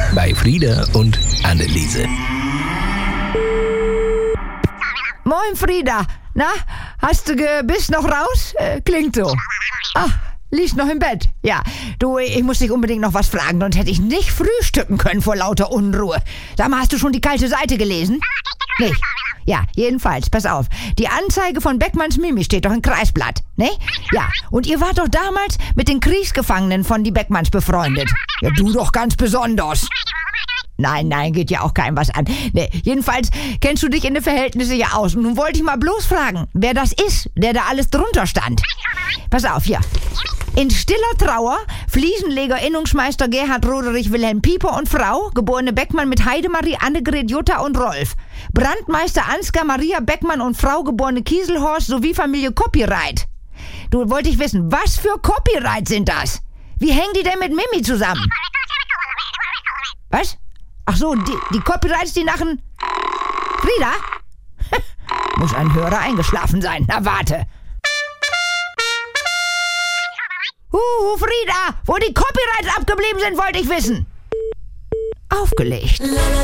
bei Frieda und Anneliese. Moin, Frieda. Na, bist noch raus? Klingt so. Ach, liegst noch im Bett. Ja, du, ich muss dich unbedingt noch was fragen, sonst hätte ich nicht frühstücken können vor lauter Unruhe. Sag mal, hast du schon die kalte Seite gelesen? Nicht? Ja, jedenfalls, pass auf. Die Anzeige von Beckmanns Mimi steht doch im Kreisblatt, ne? Ja, und ihr wart doch damals mit den Kriegsgefangenen von die Beckmanns befreundet. Ja, du doch ganz besonders. Nein, geht ja auch keinem was an. Ne, jedenfalls kennst du dich in den Verhältnissen ja aus. Und nun wollte ich mal bloß fragen, wer das ist, der da alles drunter stand. Pass auf, hier. In stiller Trauer, Fliesenleger-Innungsmeister Gerhard Roderich Wilhelm Pieper und Frau, geborene Beckmann mit Heidemarie, Annegret, Jutta und Rolf. Brandmeister Ansgar Maria Beckmann und Frau, geborene Kieselhorst, sowie Familie Copyright. Du, wollte ich wissen, was für Copyright sind das? Wie hängen die denn mit Mimi zusammen? Was? Ach so, die Copyrights, die Narren... Frieda? Muss ein Hörer eingeschlafen sein. Na, warte. Frieda, wo die Copyrights abgeblieben sind, wollte ich wissen. Aufgelegt.